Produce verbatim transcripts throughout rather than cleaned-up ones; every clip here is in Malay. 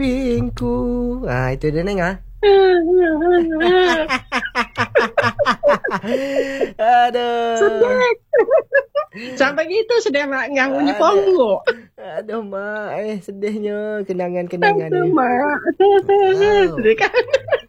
Pingku. Ah, itu dia neng ah. Aduh. Sampai gitu sedih mak nganggunya Pongo. Aduh mak, eh sedihnya kenangan-kenangan Aduh ni. mak. Wow. Sedih kan.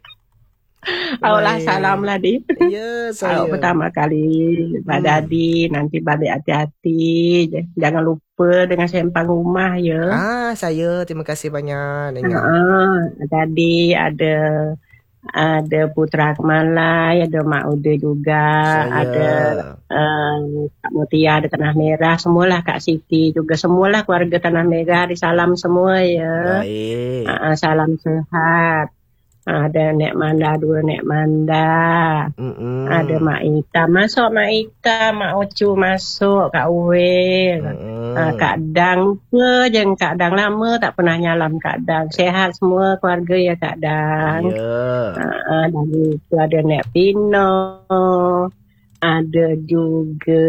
Ayolah salam lah di. Ya saya. Awak pertama kali Pak Hmm. Dadi, nanti balik hati-hati. Jangan lupa dengan sempang rumah ya. Ah, saya terima kasih banyak neng. Ah, tadi ada ada Putra Kemalai, ada Mak Ude juga, Saya. ada um, Kak Mutia, ada Tanah Merah, semualah Kak Siti juga, semualah keluarga Tanah Merah, disalam semua ya. Baik. Uh, salam sehat. Ada Nek Manda, dua Nek Manda. Mm-mm. Ada Mak Ita, masuk Mak Ita, Mak Ucu masuk, Kak Uwe, uh, Kak Dang, ke jangan Kak Dang lama tak pernah nyalam Kak Dang. Sehat semua keluarga ya Kak Dang. Ya. Uh, dan itu ada Nek Pino, ada juga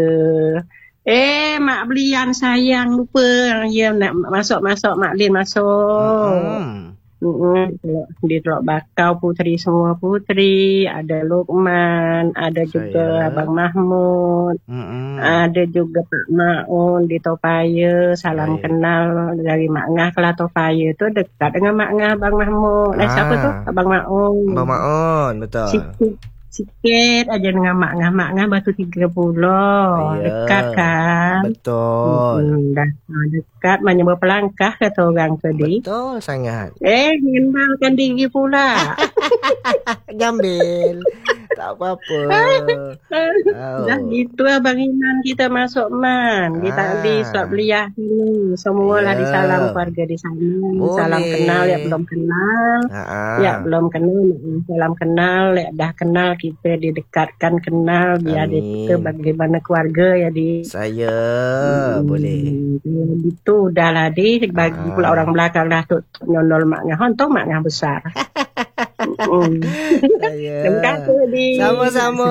eh Mak Belian sayang lupa ya nak masuk masuk Mak Lin masuk. Mm-mm. Mm-mm. Di Teluk Bakau putri semua putri, ada Lukman, ada juga Saya. Abang Mahmud, Mm-mm. ada juga Pak Maun di Topaya, salam Baik. kenal dari Mak Ngah ke Topaya tu dekat dengan Mak Ngah Abang Mahmud. Eh Ah. siapa tu? Abang Maun. Abang Maun, betul. Sikit, sikit aja dengan Mak Ngah, Mak Ngah Batu tiga puluh. Ya. Dekat kan? Betul. Hmm, dah dah dekat, banyak berapa langkah kata orang tadi. Betul sangat. Eh, mengenalkan diri pula. Gambil. Tak apa-apa. Dah gitu Abang Iman kita masuk man. Kita Ah. di Suat Beliah ini. Semualah Ya. disalam keluarga di sana. Boleh. Salam kenal ya belum kenal. Ah. Ya belum kenal. Salam kenal ya dah kenal kita didekatkan kenal biar Amin. kita bagaimana keluarga ya di. Saya Hmm, boleh. Itu dah lah di bagi Ah. pula orang belakang dah tu nyondol maknya. Hontong maknya besar. Hmm. Saya. Terima kasih di. Sama-sama.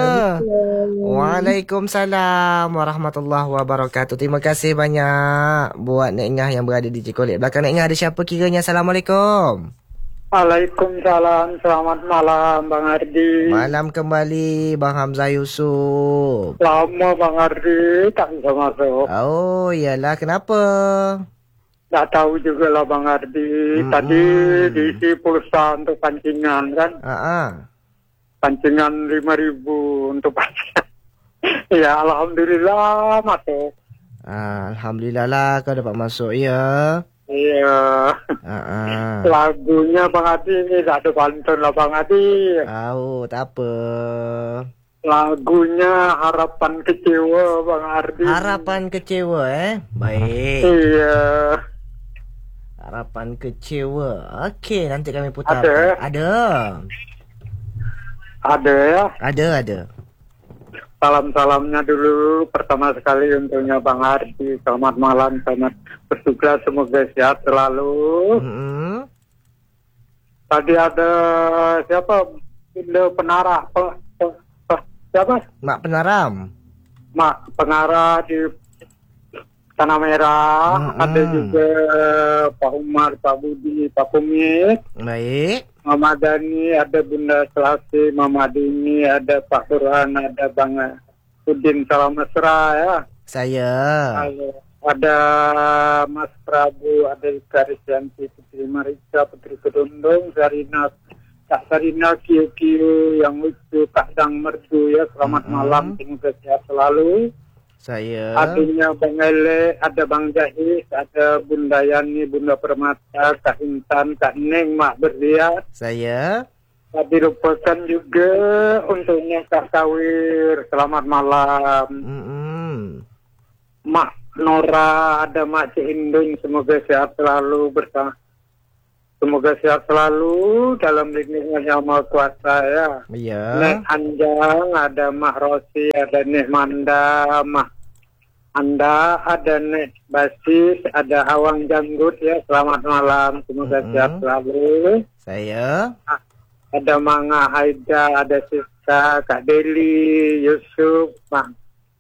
Waalaikumsalam warahmatullahi wabarakatuh. Terima kasih banyak buat Nek Ngah yang berada di Cikolik. Belakang Nek Ngah ada siapa kiranya? Assalamualaikum. Waalaikumsalam, selamat malam Bang Ardi. Malam kembali Bang Hamzah Yusuf. Lama Bang Ardi tak bisa masuk. Oh, iyalah kenapa? Tak tahu juga lah Bang Ardi. Mm-mm. Tadi diisi pulsa untuk pancingan kan. Ah, ah. Pancingan lima ribu untuk pancingan. Ya Alhamdulillah masuk. Ah, Alhamdulillah lah kau dapat masuk ya. Iya. Ah, ah. Lagunya Bang Ardi ini tak ada pantun lah Bang Ardi. Oh, tak apa. Lagunya Harapan Kecewa Bang Ardi. Harapan kecewa eh. Baik. Iya. Harapan kecewa. Okey, nanti kami putar. Ada? Ada. Ada ya. Ada, ada. Salam-salamnya dulu pertama sekali untuknya Bang Ardi. Selamat malam, selamat bertugas, semoga sehat selalu. Mm-hmm. Tadi ada siapa? Bunda Penara. Pe, pe, pe, siapa? Mak Penaram. Mak Penara di Tanah Merah. Mm-mm. Ada juga Pak Umar, Pak Budi, Pak Kumit. Baik. Mama Dani, ada Bunda Selasi, Mama Dini, ada Pak Burhan, ada Bang Udin Salam Mesra ya. Saya. Ada Mas Prabu, ada Ika Risyanti, Putri Marisa, Putri Kedondong, Sarina, Kak Sarina, Kiyo Kiyo, yang lucu, Kak Dang Merdu ya. Selamat Mm-mm. malam, semoga sehat selalu. Saya. Adanya Bang Ele, ada Bang Jahis, ada Bunda Yani, Bunda Permata, Kak Intan, Kak Neng, Mak Berdia. Saya. Tak dilupakan juga untuknya Kak Kawir. Selamat malam. Mm-mm. Mak Nora, ada Mak Cik Indung, semoga sehat selalu bersama. Semoga sehat selalu dalam lindungan Yang Maha Kuasa ya. Ya. Nek Anjang, ada Mak Rosi, ada Nek Manda, Mak Anda, ada Nek Basis, ada Awang Janggut ya. Selamat malam, semoga Mm-mm. sehat selalu. Saya. Ada Manga Haida, ada Siska, Kak Deli, Yusuf, Mak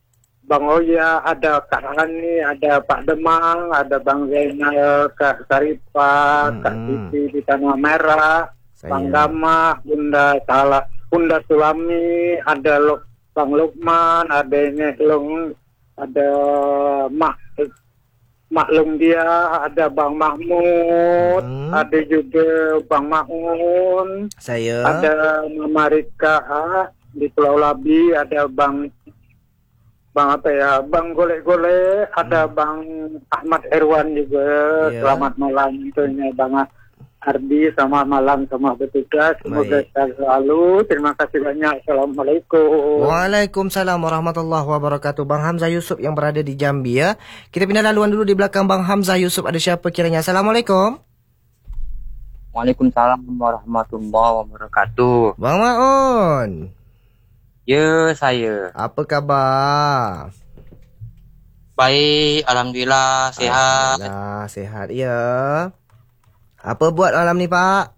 Bang Oya, ada Kak Hani, ada Pak Demang, ada Bang Zainal, Kak Sarifah, Mm-mm. Kak Siti di Tanah Merah, Saya. Bang Dama, Bunda Salah, Bunda Sulami, ada Luk, Bang Lukman, ada ini Long, ada Mak Maklum dia, ada Bang Mahmud, Mm-mm. ada juga Bang Maun, Saya. ada Mama Rika ah, di Pulau Labi, ada Bang Bang apa ya, Bang Golek-Golek, ada Bang Ahmad Erwan juga. Ya. Selamat malam tentunya Bang Ardi, selamat malam sama bertugas. Semoga Baik. sehat selalu. Terima kasih banyak. Assalamualaikum. Waalaikumsalam warahmatullahi wabarakatuh. Bang Hamzah Yusuf yang berada di Jambi ya. Kita pindah laluan dulu di belakang Bang Hamzah Yusuf. Ada siapa kiranya? Assalamualaikum. Waalaikumsalam warahmatullahi wabarakatuh. Bang Maun. Ya, saya. Apa khabar? Baik, alhamdulillah sehat. Alhamdulillah, sehat ya. Apa buat malam ni Pak?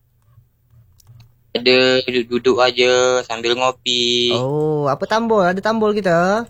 Ada duduk-duduk aja sambil ngopi. Oh, apa tambul? Ada tambul kita?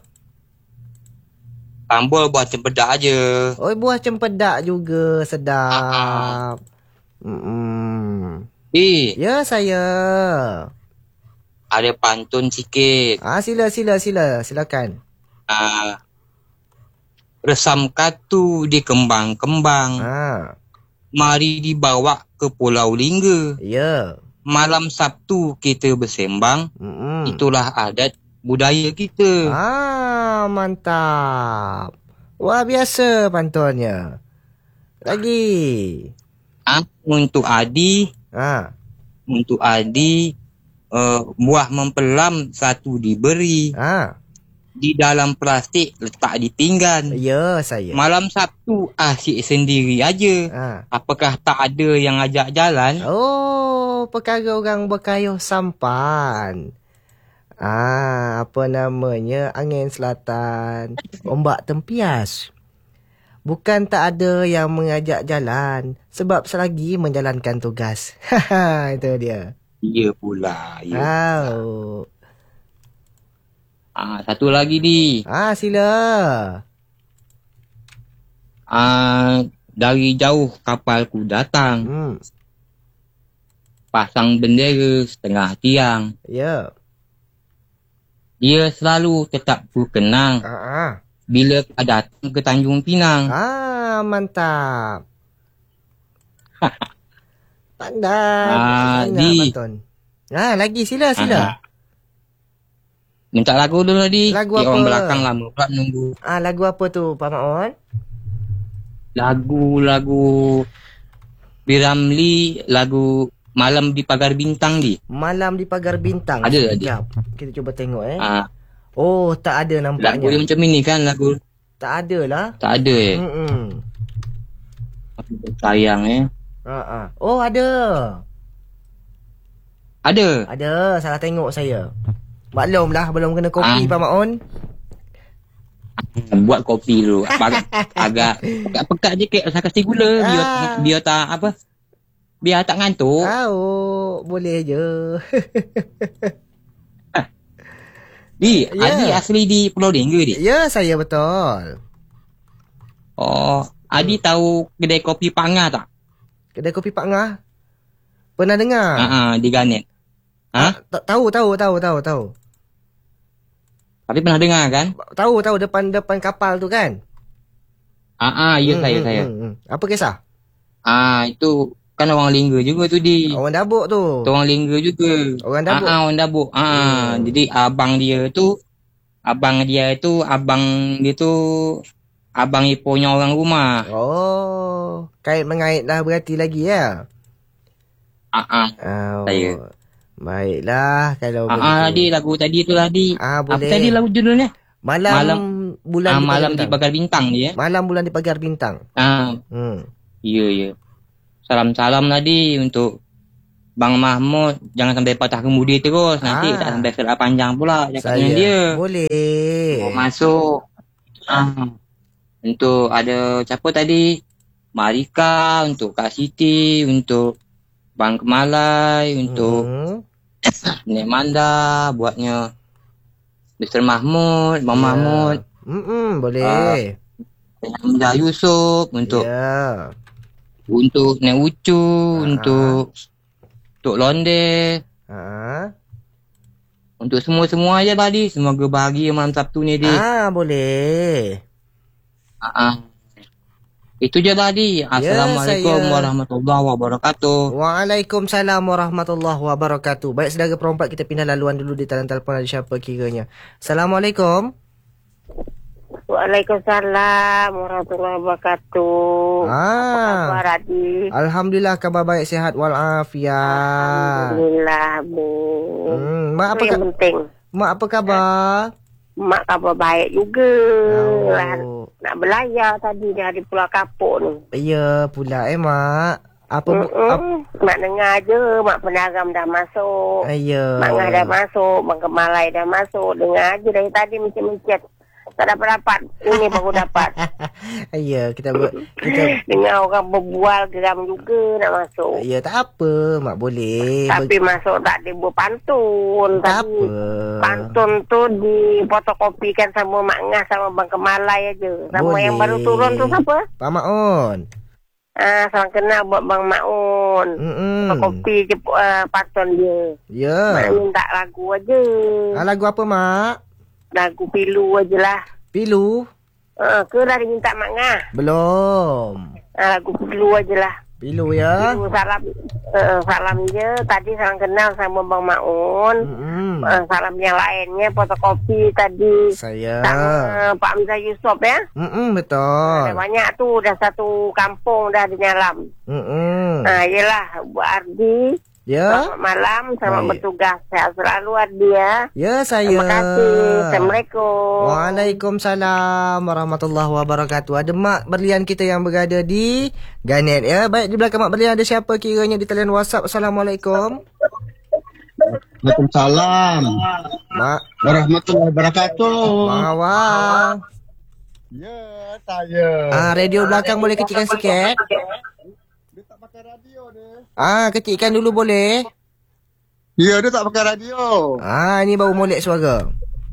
Tambul buat cempedak aja. Oh, buah cempedak juga. Sedap. Mm-mm. Eh, Ya, saya. ada pantun sikit. Ah, sila, sila, sila. Silakan. Ah, resam katu di kembang-kembang. Ah, Mari dibawa ke Pulau Lingga. ya. Malam Sabtu kita bersembang. Mm-mm. Itulah adat budaya kita. Ah, mantap. Wah, biasa pantunnya. Lagi. Ah, untuk Adi, Ah, untuk Adi, uh, buah mempelam satu diberi. ah. Di dalam plastik letak ditinggan. Ya, saya. Malam Sabtu asyik sendiri aja. Ah. Apakah tak ada yang ajak jalan? Oh, perkara orang berkayuh sampan. Ah, apa namanya? Angin selatan, ombak tempias. Bukan tak ada yang mengajak jalan sebab selagi menjalankan tugas. Haha, itu dia. Ya pula. Ya. Oh. Ah, satu lagi di. Ah, sila. Ah, dari jauh kapalku datang. Hmm, Pasang bendera setengah tiang. ya. Dia selalu tetap berkenang Ah, ah. bila datang ke Tanjung Pinang. Ah, mantap. Pandai. Ah, Pandai, Di. Pantun. Ah, lagi sila, sila. Ah. Minta lagu dulu tadi. Lagu Dia apa? orang belakang lama pula nunggu. Ah, lagu apa tu, Pak Maon? Lagu-lagu Biramli, lagu Malam di Pagar Bintang di. Malam di Pagar Bintang. Ada, ada. Sekejap. Kita cuba tengok eh. Ah, Oh, tak ada lagu nampaknya. dia macam ini kan lagu. Tak ada lah. Tak ada eh. Hmm. Sayang eh. Ah, ah. Oh, ada. Ada. Ada, salah tengok saya. Maklumlah belum kena kopi Ah. Pak Maon. Buat kopi dulu. Agak agak pekat-pekat je kek rasa kasih gula biar Ah. biar tak apa. Biar tak ngantuk. Ah, oh, boleh je. Di, Ya. Adi asli di Pulau Lingga di. Ya, saya betul. Oh, Adi tahu kedai kopi Panga tak? Kedai kopi Pak Ngah. Pernah dengar? Ha ah, di Ganet. Ha? Ta- Tahu, tahu, tahu, tahu, tahu. Tapi pernah dengar kan? Tahu, tahu depan depan kapal tu kan? Ah, ah, ya Hmm, saya hmm, saya. hmm, hmm. Apa kisah? Ah, itu kan orang Lingga juga tu di. Orang Dabuk tu. Tu orang Lingga juga. Orang Dabuk. Ah, ah, orang Dabuk. Ah, Hmm. jadi abang dia tu abang dia tu abang dia tu abang iponya orang rumah. Oh, kait mengait lah berarti lagi ya. Ah, ah. Oh, Saya. Baiklah kalau Ah, ah, di begitu. lagu tadi tu lah di. Ah, Apa boleh. tadi lagu judulnya? Malam, Malam- bulan Ah, di malam Pagar di Bintang. Pagar Bintang dia. Malam bulan di Pagar Bintang. Ah, Hmm. ya ya. Salam-salam tadi untuk Bang Mahmud. Jangan sampai patah kemudi terus. Nanti Ah. tak sampai serap panjang pula cakap Saya. dengan dia. Boleh. Oh, masuk. Ah. Untuk ada siapa tadi? Marika, untuk Kak Siti, untuk Bang Kemalai, untuk Hmm. Nek Manda, buatnya Mister Mahmud, Bang Ya. Mahmud. Mm-mm, boleh. Hamzah Yusof, untuk Ya. untuk Nek Ucu, Ah. untuk Tok Londe, Ha. untuk semua-semua je Badi. Semoga bahagia malam Sabtu ni, Dik. Ah, boleh. Ah, ah. Itu je Badi. Assalamualaikum saya- warahmatullahi wabarakatuh. Waalaikumsalam warahmatullahi wabarakatuh. Baik, saudara perempat, kita pindah laluan dulu di talian telefon ada siapa kiranya. Assalamualaikum. Waalaikumsalam warahmatullahi wabarakatuh. Apa Ah. khabar Adi? Alhamdulillah, khabar baik, sihat walafiat. Alhamdulillah, Bu. Hmm, mak apa Itu yang ka- penting. mak apa khabar? Mak khabar baik juga. Lah, Oh. nak belayar tadi dari Pulau Kapuk ni. Ya pula eh mak. Apa bu, ap, Mm-mm. Mak dengar je, Mak Penaram dah masuk. ya. Mak Ngah dah masuk, Mak Kemalai dah masuk. Dengar je dari tadi mencet-mencet. Tak dapat-dapat. Ini baru dapat. Ya, kita ber, kita Dengar orang berbual geram juga nak masuk. ya tak apa, mak boleh. Tapi masuk tak ada berpantun. Tak Tadi apa. pantun tu dipotokopikan sama Mak Ngah sama Bang Kemalai aja. Sama Boleh. yang baru turun tu siapa? Pak Maun. Ah, salam kenal buat Bang Maun. Hmm. Fotokopi je uh, pantun dia. Mak Ya. minta lagu aja. Ah, lagu apa mak? Lagu pilu aje lah. Pilu? Uh, ke dah dia minta Mak Ngah? Belum. Ah, lagu pilu aje lah. Pilu ya. Pilu salam. Uh, salam je. Tadi salam kenal sama Bang Maun. Hmm. Uh, salam yang lainnya fotokopi tadi. Saya. Sama Pak Hamzah Yusof ya. Hmm, betul. Ada banyak tu, dah satu kampung dah ada nyalam. Hmm. Ha, yelah, buat Ardi. Ya. Selamat malam, selamat Baik. bertugas. Sehat selalu Ardi ya. Ya, saya. Terima kasih. Assalamualaikum. Waalaikumsalam warahmatullahi wabarakatuh. Ada Mak Berlian kita yang berada di Ganet ya. Baik, di belakang Mak Berlian ada siapa kiranya di talian WhatsApp? Assalamualaikum. Waalaikumsalam Mak warahmatullahi wabarakatuh. Bang Awang. Ya, saya. Ah, radio belakang boleh kecilkan sikit? Dia tak pakai radio dia. Ah, kecilkan dulu boleh? Ya, dia tak pakai radio. Ah, ini baru molek suara.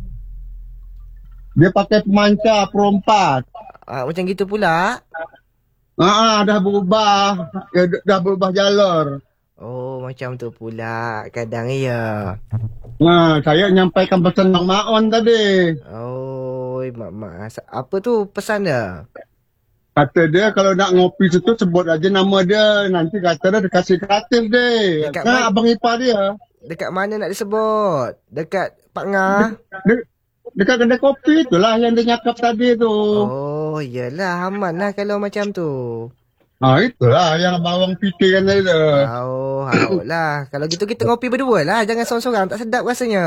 Dia pakai pemancar Pro empat. Ah, macam gitu pula. Ah, dah berubah. Ya, dah- dah berubah jalur. Oh, macam tu pula. Kadang ya. Nah, saya nyampaikan pesan Bang Maon tadi. Oh, mak mak. Apa tu pesan dia? Kata dia kalau nak ngopi situ sebut aja nama dia. Nanti kata dia dia kasih gratis dia. Dekat Kan mana? abang ipar dia. Dekat mana nak disebut? Dekat Pak Ngah? Dia, dekat kedai kopi itulah yang dia nyakap tadi tu. Oh, iyalah. Aman lah kalau macam tu. Ah, itulah yang abang fikirkan tadi tu. Oh, hauk lah. Kalau gitu kita ngopi berdua lah. Jangan seorang-seorang. Tak sedap rasanya.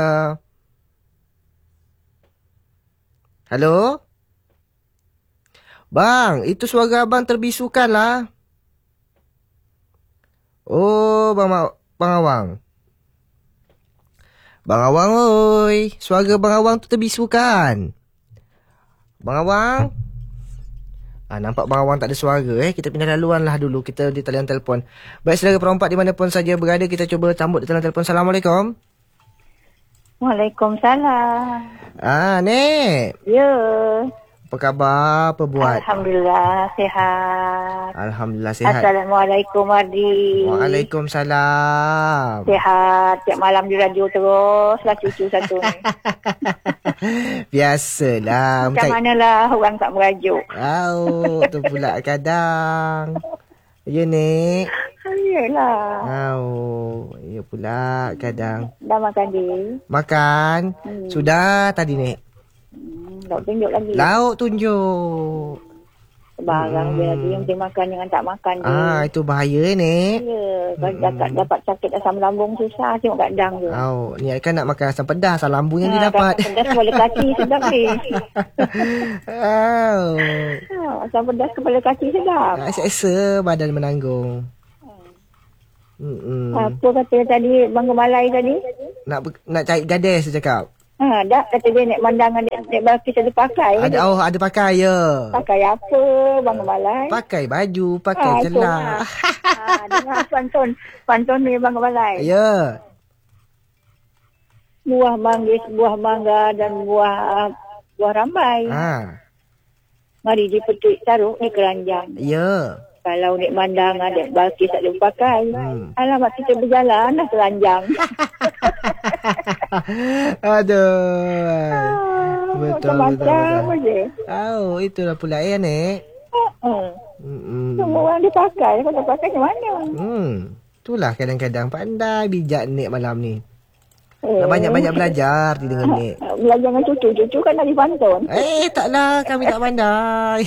Halo? Bang, itu suara abang terbisukan lah. Oh, Bang Ma- Bang Awang. Bang Awang, oi. Suara Bang Awang tu terbisukan. Bang Awang? Ah, nampak Bang Awang tak ada suara eh. Kita pindah laluan lah dulu. Kita di talian telefon. Baik, saudara perempat dimanapun saja berada, kita cuba sambut di talian telefon. Assalamualaikum. Waalaikumsalam. Ah, Nek. Ya. Apa khabar? Apa buat? Alhamdulillah, sihat. Alhamdulillah sihat. Assalamualaikum Ardi. Waalaikumsalam. Sihat. Tiap malam di radio terus lah cucu satu ni. Biasalah. Macam manalah orang tak merajuk. Oh, tu pula kadang. Ya, Nek. Yelah. Oh, ya pula kadang. Dah makan dia? Makan? Hmm. Sudah tadi, Nek. Hmm, tak tunjuk lagi. Lauk tunjuk. Barang Hmm. dia lagi yang dia makan dengan tak makan dia. Ah, itu bahaya, Nek. Ya, kalau dapat, dapat sakit asam lambung susah tengok kat dang tu. Oh, ni kan nak makan asam pedas, asam lambung yang Ha, dia dapat. Pedas kepala kaki sedap ni. Oh. Ha, asam pedas kepala kaki sedap. Tak seksa badan menanggung. Hmm. Apa kata tadi Bang Kemalai tadi? Nak ber- nak cari gadis dia cakap. Ha, dah kata dia naik mandangan naik, naik balkis ada pakai. Ada oh ada pakai ya. Pakai apa Bang Kemalai? Pakai baju, pakai Ah, celah. itulah. Ha, dengar pantun. Pantun ni Bang Kemalai. Ya. Buah manggis, buah mangga dan buah buah rambai. Ha. Mari dipetik taruh di keranjang. Ya. Kalau nek mandang ada balkis tak ada pakai. Hmm. Alamak kita berjalan dah telanjang. Aduh. Betul, betul, Macam-macam betul. aja. Oh, itulah pula ya, Nek. Uh, Hmm. Semua orang dia pakai. Kalau tak pakai macam mana? Hmm. Itulah kadang-kadang pandai bijak Nek malam ni. Eh, Nak banyak-banyak belajar di dengan Nek. Belajar dengan cucu. Cucu kan dari pantun. Eh, taklah. Kami tak pandai.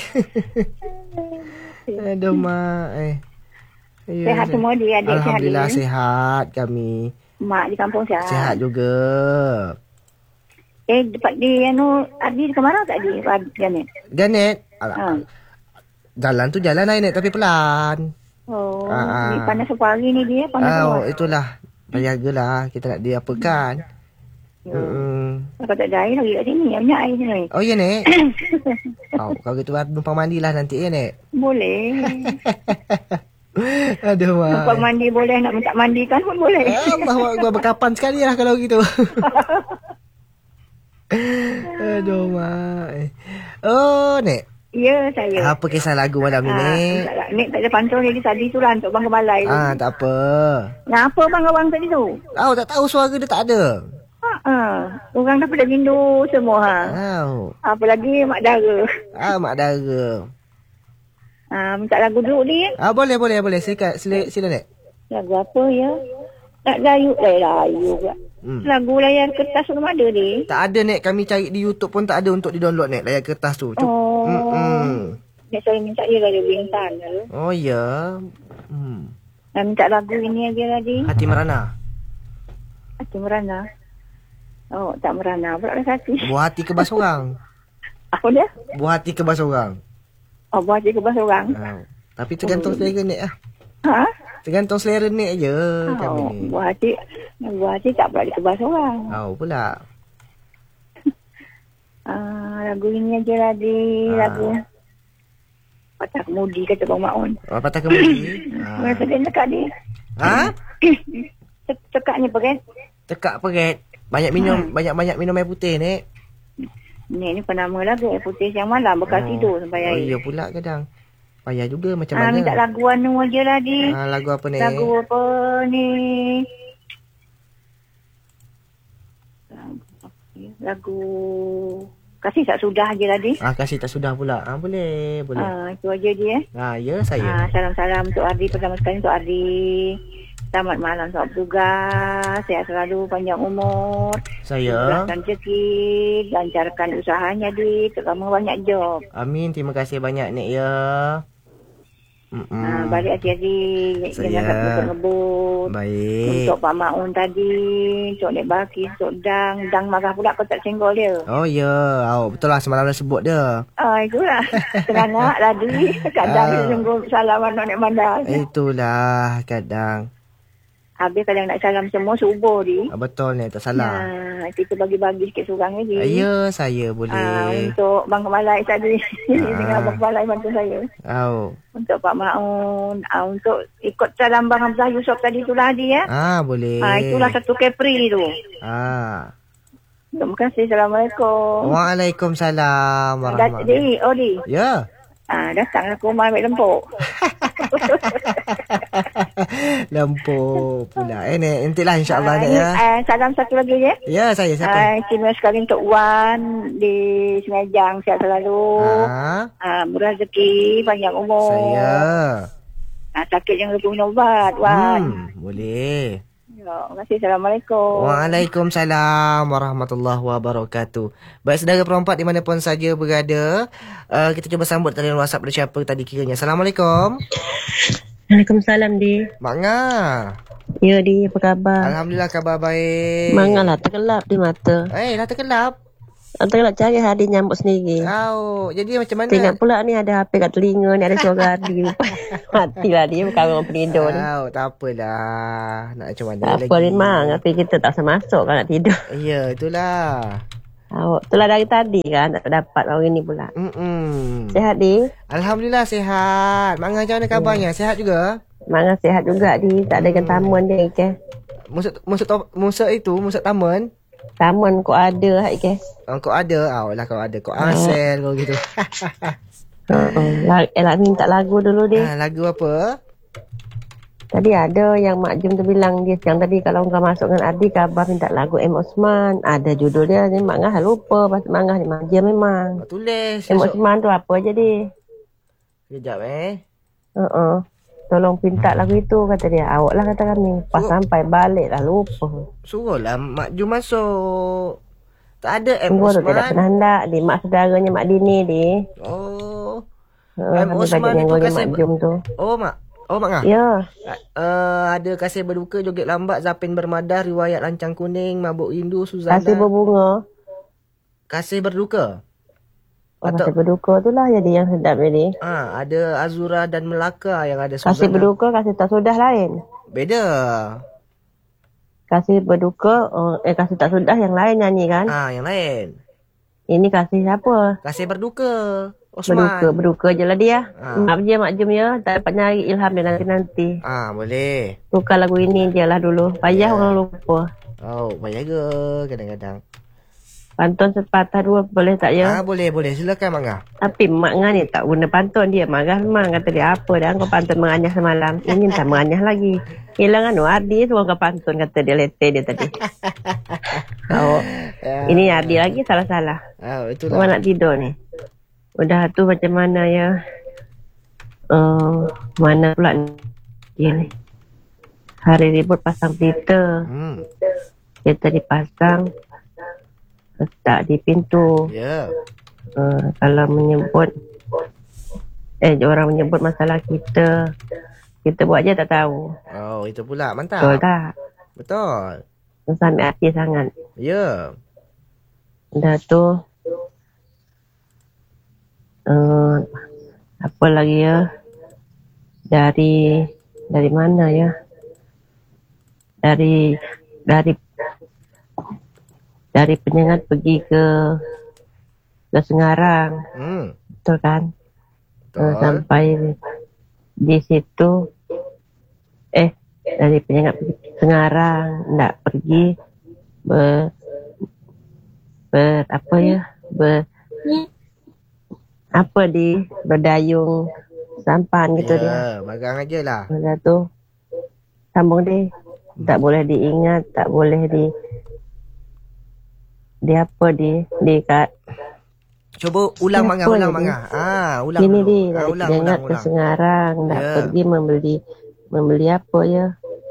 Aduh, Mak. Eh. Ya, Sehat semua dia, adik Alhamdulillah sehat. sihat kami. Mak di kampung sehat. Sihat juga. Eh, dapat di anu Adi ke mana tak di Janet? Janet. Ha. Jalan tu jalan naik tapi pelan. Oh, Ah, ah. ni panas sepagi ni dia, panas Oh, oh, itulah. Berjagalah. Kita nak diapakan. Hmm. Kalau tak ada air lagi kat sini, banyak air ni. Oh, ya, Nek. Oh, kalau gitu numpang mandilah nanti ya, Nek. Boleh. Aduh, Mak. Nampak mandi boleh, nak minta mandikan pun boleh. Allah Akbar, berkapan sekali lah kalau gitu. Aduh, Mak. Oh, Nek. Ya, saya. Apa kisah lagu malam ni, Nek? Ah, Nek tak ada pantun jadi tadi tu lah untuk Bang Kemalai. Ah, tak apa. Ngapa Bang Abang tadi tu? Oh, tak tahu suara dia tak ada. Ha, orang dah pada rindu semua ha. Oh. Apa lagi mak dara. Ah, mak dara. Ha, minta lagu dulu ni. Ah, boleh, boleh, boleh. Sila, sila, sila, Nek. Lagu apa ya? Nak layu, eh layu pula. Hmm. Lagu layar kertas belum ada ni. Tak ada, Nek. Kami cari di YouTube pun tak ada untuk di-download, Nek. Layar kertas tu. Cuk. Oh. Mm-mm. Nek saya minta dia radio bintang. Oh, ya. Hmm. Nak minta lagu ini aja tadi. Hati merana. Hati merana. Oh, tak merana pula dah hati. Buah hati kebas orang. Apa dia? Buah hati kebas orang. Oh, buat je kebas orang. Oh. Tapi tergantung Oh. selera, Nek. Ah. Ha? Tergantung selera, Nek je. Kami Oh, ni. buat hati. Buat hati tak pula dikebas orang. Oh, pula. Ah, lagu ini aja tadi. Ah. Lagu Patah Kemudi kata Bang Maun. Oh, patah kemudi. Mana sedih dekat dia. Ha? Cek- Cekaknya perit. Tekak perit. Banyak minum, banyak-banyak minum air putih, Nek. Ni ni penama lagu air putih siang malam bekas Oh. tidur sampai Oh, air. iya pula kadang. Payah juga macam Ah, mana. minta lagu anu aja lah di. Ah, lagu apa, Nek? Lagu apa ni? Lagu Kasih tak sudah aja lah di. Ah, kasih tak sudah pula. Ah, boleh, boleh. Ah, itu aja dia. Ah, ya saya. Ah, salam-salam untuk Ardi pertama sekali untuk Ardi. Selamat malam soal bertugas. Sehat selalu, panjang umur. Saya. Murahkan rezeki, lancarkan usahanya di, terutama banyak job. Amin, terima kasih banyak, Nek ya. Mm-mm. Ah, balik hati-hati Saya. jangan tak ngebut. Baik. Untuk Pak Maun tadi, untuk Nek Bakis, untuk Dang. Dang marah pula kau tak senggol dia. Oh, ya. Oh, betul lah semalam dah sebut dia. Ah, itulah. Serangat tadi. Kadang Ah. dia sungguh salaman Nek Mandar. Itulah kadang. Habis kadang nak salam semua subuh di. Ah, betul, Nek. Tak salah. Ah, kita bagi-bagi sikit surang lagi. Ah, ya, saya Ah, boleh. untuk Bang Kemalai tadi. Ah. Dengan Bang Kemalai bantu saya. Oh. Untuk Pak Maun. Ah, untuk ikut salam Bang Hamzah Yusof tadi tu lah dia. Ah, boleh. Ah, itulah satu Kepri tu. Ah. Terima kasih. Assalamualaikum. Waalaikumsalam Dat- warahmatullahi. Di, oh di. Ya. Ah, datanglah ke rumah ambil lempuk. Lempuk pula. Eh, Nek. Nantilah insyaAllah, Ah, Nek ini, ya. ah, salam satu lagi ya. Ya, saya siapa? Ah, istimewa sekali untuk Wan di Sungai Jang. Sihat selalu. Ah, Ah, murah rezeki, panjang umur. saya. Ah, sakit jangan lupa minum ubat, Wan. Hmm, boleh. Ya, terima kasih. Assalamualaikum. Waalaikumsalam warahmatullahi wabarakatuh. Baik, saudara perempat dimanapun saja berada, uh, kita cuba sambut talian WhatsApp dari siapa tadi kiranya. Assalamualaikum. Waalaikumsalam, Di. Mak Nga. Ya, Di. Apa khabar? Alhamdulillah khabar baik. Mangalah, tergelap di mata. Eh, dah terkelap. Tergelap cari Hadi nyambut sendiri. Oh, jadi macam mana? Tengok pula ni ada H P kat telinga ni, ada suara Hadi. Matilah dia, bukan orang penidur ni. Oh, tak apalah. Nak macam mana Tak lagi. apa, Rimang. Tapi kita tak usah masuk kalau nak tidur. Ya, itulah. Oh, itulah dari tadi kan, tak dapat hari ni pula. Mm-mm. Sehat, Di? Alhamdulillah sihat. Mak Nga macam mana kabarnya? Sihat juga? Mangan sehat juga, Di. Tak ada ikan tamuan dia, ke? Musa, musa, musa itu, musa taman. Taman kau ada, hai ke? Oh, kau ada? Ah, lah kau ada. Kau asal kau gitu. Uh, eh, nak minta lagu dulu dia. Ah, lagu apa? Tadi ada yang Mak Jum tu bilang dia yang tadi kalau kau masuk dengan Adi khabar minta lagu M. Osman. Ada judul dia ni Mak Ngah lupa pas Mak Ngah ni Mak Jum memang. Kau tulis. M. Osman tu apa aja dia? Sekejap eh. Uh-uh. Tolong pinta lagu itu kata dia. Awak lah kata kami. Pas Oh. sampai balik lah lupa. Suruhlah Mak Ju masuk. Tak ada M. Tunggu tu Osman. tidak pernah hendak di mak saudaranya Mak Dini di. Oh. Uh, M. Osman itu kasih Mak Jum tu. Oh Mak. Oh Mak Ngah. Ya. Uh, ada kasih berduka, joget lambat, Zapin bermadah, riwayat lancang kuning, mabuk rindu, Suzana. Kasih berbunga. Kasih berduka. Oh, Atau- kasih berduka tu lah jadi yang sedap jadi. Ah, ada Azura dan Melaka yang ada Suzana. Kasih berduka, kasih tak sudah lain. Beda. Kasih berduka, oh, eh kasih tak sudah yang lain nyanyi kan. Ah, yang lain. Ini kasih siapa? Kasih berduka. Osman. Berduka, berduka je lah dia. Ah. Maaf je Mak Jum ya, tak dapat nyari ilham dia nanti-nanti. Ah, boleh. Tukar lagu ini je lah dulu. Payah Ya. orang lupa. Oh, payah ke kadang-kadang. Pantun sepatah dua boleh tak ya? Ah, boleh, boleh. Silakan Mak Ngah. Tapi Mak Ngah ni tak guna pantun dia. Marah memang kata dia apa dah kau pantun menganyah semalam. Ini tak menganyah lagi. Hilang anu Ardi suruh kau pantun kata dia letih dia tadi. Oh, Ah, ini Ardi lagi salah-salah. Ah, Orang itulah. nak tidur ni. Udah tu macam mana ya? Uh, mana pula ni? Dia ni. Hari ribut pasang pelita. Hmm. Kereta dipasang. Letak di pintu. Ya. Uh, kalau menyebut eh orang menyebut masalah kita, kita buat je tak tahu. Oh, itu pula. Betul Mantap. tak? Betul. Sampai hati sangat. Ya. Dah tu uh, apa lagi ya? Dari dari mana ya? Dari dari dari Penyengat pergi ke ke Sengarang, Hmm. betul kan? Uh, Betul. sampai di situ eh dari Penyengat pergi ke Sengarang, nak pergi ber, ber apa ya? Ber apa di berdayung sampan gitu dia. Ya, magang aja lah. Dah tu sambung dia. Tak boleh diingat, tak boleh di di apa di di kat Cuba ulang Ya, Mak Ngah, apa ulang ni? Mak Ngah. Ah, ulang ini dulu. di Ah, dari ulang, Penyengat ulang, ke ulang. Sengarang, nak Ya. pergi membeli membeli apa ya?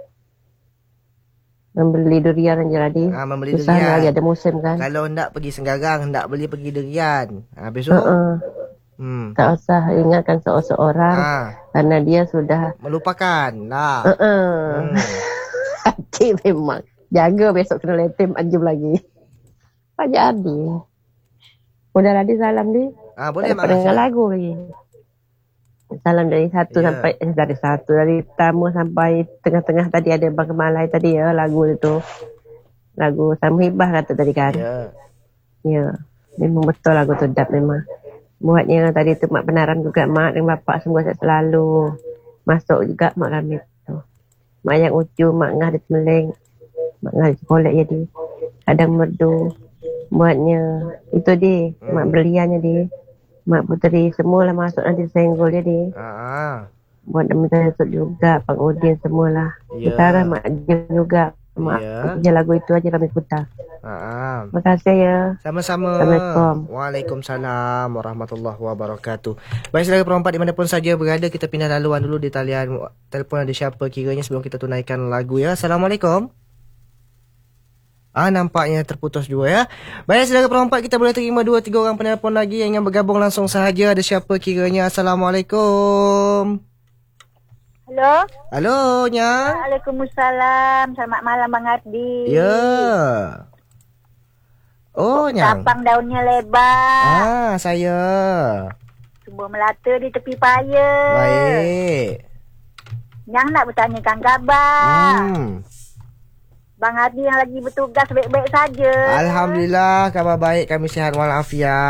Membeli durian aja lah di. Ah, membeli Susah durian. lagi ada musim kan. Kalau hendak pergi Senggarang, hendak beli pergi durian. Ah, besok. Uh-uh. Hmm. Tak usah ingatkan seorang-seorang Ah, karena dia sudah melupakan lah. uh-uh. Hmm. Hati memang. Jaga besok kena letem anjum lagi. Pajak Adi. Udah Adi salam di. Ah, boleh Tak Mak dapat dengar Ngah. lagu lagi. Salam dari satu Ya. sampai eh, dari satu dari pertama sampai tengah-tengah tadi ada Bang Kemalai tadi ya lagu itu. Lagu Samhibah kata tadi kan. Ya. Ya. Memang betul lagu tu dap memang. Buatnya tadi tu mak penaran juga mak dan bapak semua sehat selalu. Masuk juga mak kami tu. Mak yang ucu, mak ngah di Temeling. Mak ngah di sekolah jadi. Kadang merdu. Buatnya itu di Hmm. mak beliannya di. Mak puteri semualah masuk nanti senggol jadi. Ah, Buat minta esok juga Bang Udin semualah. Ya. Sekarang mak Jim juga. Mak Ya. punya lagu itu aja kami putar. ah, ah. Terima kasih ya. Sama-sama. Assalamualaikum. Waalaikumsalam warahmatullahi wabarakatuh. Baik, saudara perempat dimanapun saja berada, kita pindah laluan dulu di talian telefon ada siapa kiranya sebelum kita tunaikan lagu ya. Assalamualaikum. Ah, nampaknya terputus juga ya. Baik, saudara perempat, kita boleh terima dua tiga orang penelpon lagi yang ingin bergabung langsung sahaja. Ada siapa kiranya? Assalamualaikum. Halo. Halo, Nyang. Waalaikumsalam. Selamat malam Bang Ardi. Ya. Oh, Nyang. Tapang daunnya lebar. Ah, saya. Tumbuh melata di tepi paya. Baik. Yang nak bertanyakan khabar. Hmm. Bang Ardi yang lagi bertugas baik-baik saja. Alhamdulillah, kabar baik, kami sihat walafiat.